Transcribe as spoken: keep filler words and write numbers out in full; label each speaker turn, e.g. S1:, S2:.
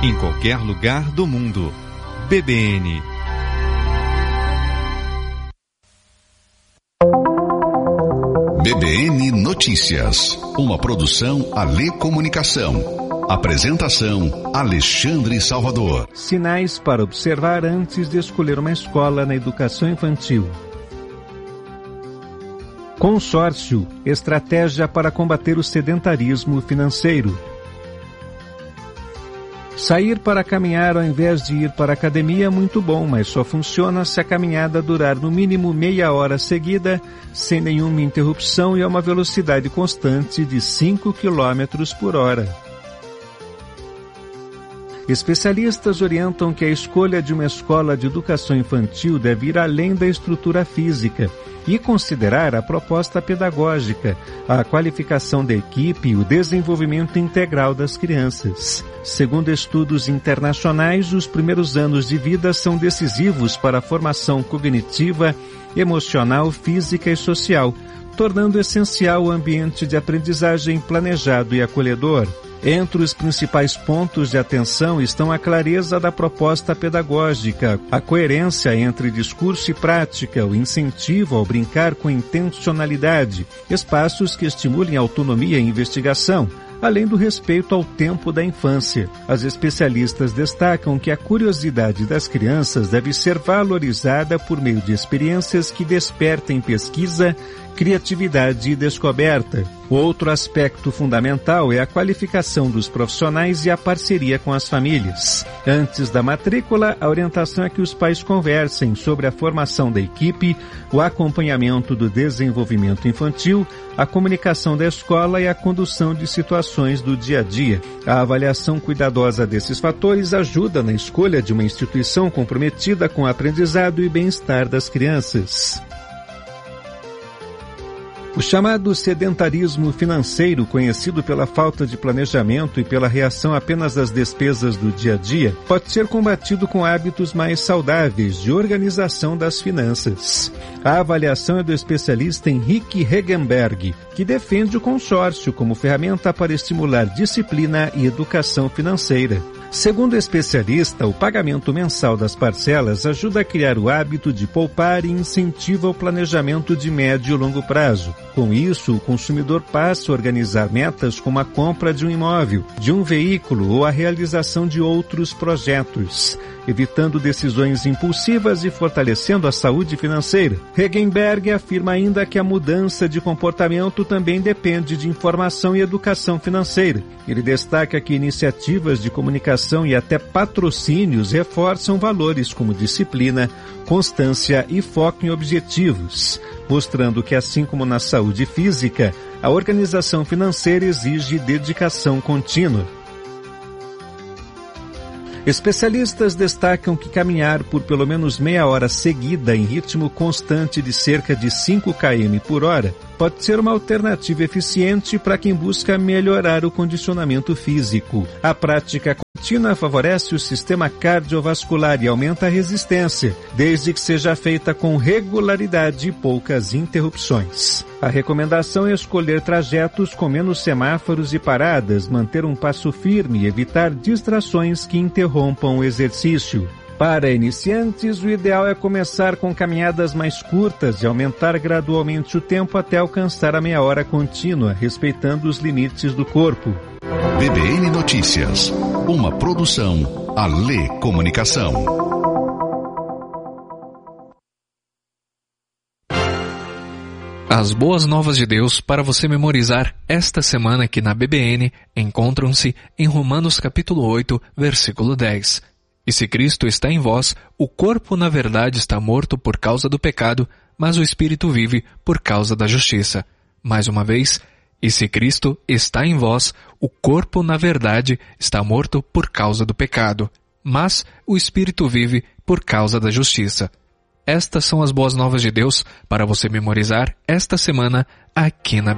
S1: em qualquer lugar do mundo. B B N.
S2: B B N Notícias, uma produção Alê Comunicação. Apresentação Alexandre Salvador.
S3: Sinais para observar antes de escolher uma escola na educação infantil. Consórcio, estratégia para combater o sedentarismo financeiro. Sair para caminhar ao invés de ir para a academia é muito bom, mas só funciona se a caminhada durar no mínimo meia hora seguida, sem nenhuma interrupção e a uma velocidade constante de cinco quilômetros por hora. Especialistas orientam que a escolha de uma escola de educação infantil deve ir além da estrutura física e considerar a proposta pedagógica, a qualificação da equipe e o desenvolvimento integral das crianças. Segundo estudos internacionais, os primeiros anos de vida são decisivos para a formação cognitiva, emocional, física e social, tornando essencial o ambiente de aprendizagem planejado e acolhedor. Entre os principais pontos de atenção estão a clareza da proposta pedagógica, a coerência entre discurso e prática, o incentivo ao brincar com intencionalidade, espaços que estimulem autonomia e investigação, além do respeito ao tempo da infância. As especialistas destacam que a curiosidade das crianças deve ser valorizada por meio de experiências que despertem pesquisa, criatividade e descoberta. Outro aspecto fundamental é a qualificação dos profissionais e a parceria com as famílias. Antes da matrícula, a orientação é que os pais conversem sobre a formação da equipe, o acompanhamento do desenvolvimento infantil, a comunicação da escola e a condução de situações do dia a dia. A avaliação cuidadosa desses fatores ajuda na escolha de uma instituição comprometida com o aprendizado e bem-estar das crianças. O chamado sedentarismo financeiro, conhecido pela falta de planejamento e pela reação apenas às despesas do dia a dia, pode ser combatido com hábitos mais saudáveis de organização das finanças. A avaliação é do especialista Henrique Hegenberg, que defende o consórcio como ferramenta para estimular disciplina e educação financeira. Segundo o especialista, o pagamento mensal das parcelas ajuda a criar o hábito de poupar e incentiva o planejamento de médio e longo prazo. Com isso, o consumidor passa a organizar metas como a compra de um imóvel, de um veículo ou a realização de outros projetos, evitando decisões impulsivas e fortalecendo a saúde financeira. Hegenberg afirma ainda que a mudança de comportamento também depende de informação e educação financeira. Ele destaca que iniciativas de comunicação e até patrocínios reforçam valores como disciplina, constância e foco em objetivos, mostrando que, assim como na saúde física, a organização financeira exige dedicação contínua. Especialistas destacam que caminhar por pelo menos meia hora seguida em ritmo constante de cerca de cinco quilômetros por hora pode ser uma alternativa eficiente para quem busca melhorar o condicionamento físico. A prática contínua favorece o sistema cardiovascular e aumenta a resistência, desde que seja feita com regularidade e poucas interrupções. A recomendação é escolher trajetos com menos semáforos e paradas, manter um passo firme e evitar distrações que interrompam o exercício. Para iniciantes, o ideal é começar com caminhadas mais curtas e aumentar gradualmente o tempo até alcançar a meia hora contínua, respeitando os limites do corpo.
S2: B B N Notícias, uma produção Alê Comunicação.
S4: As boas novas de Deus para você memorizar esta semana aqui na B B N encontram-se em Romanos capítulo oito, versículo dez. E se Cristo está em vós, o corpo na verdade está morto por causa do pecado, mas o espírito vive por causa da justiça. Mais uma vez, e se Cristo está em vós, o corpo na verdade está morto por causa do pecado, mas o espírito vive por causa da justiça. Estas são as boas novas de Deus para você memorizar esta semana aqui na